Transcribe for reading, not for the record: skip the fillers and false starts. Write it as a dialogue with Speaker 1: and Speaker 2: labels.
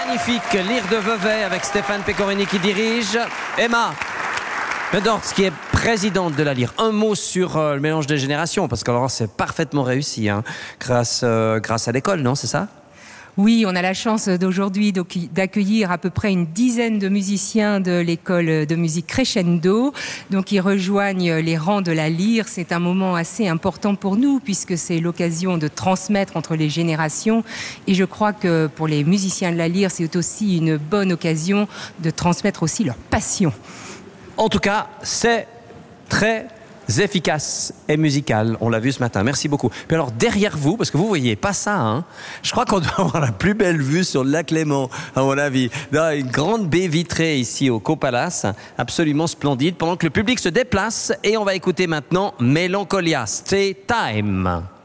Speaker 1: magnifique Lyre de Vevey avec Stéphane Pecorini qui dirige. Emma Bedorz qui est présidente de la Lyre. Un mot sur le mélange des générations, parce que alors c'est parfaitement réussi, hein, grâce à l'école, non, c'est ça ?
Speaker 2: Oui, on a la chance d'aujourd'hui d'accueillir à peu près une dizaine de musiciens de l'école de musique Crescendo. Donc, ils rejoignent les rangs de la Lyre. C'est un moment assez important pour nous puisque c'est l'occasion de transmettre entre les générations. Et je crois que pour les musiciens de la Lyre, c'est aussi une bonne occasion de transmettre aussi leur passion.
Speaker 1: En tout cas, c'est très efficace et musical. On l'a vu ce matin. Merci beaucoup. Puis alors, derrière vous, parce que vous voyez pas ça, hein, je crois qu'on doit avoir la plus belle vue sur le lac Léman, à mon avis. Dans une grande baie vitrée ici au Copalace, absolument splendide, pendant que le public se déplace. Et on va écouter maintenant Mélancolia, Stay Time.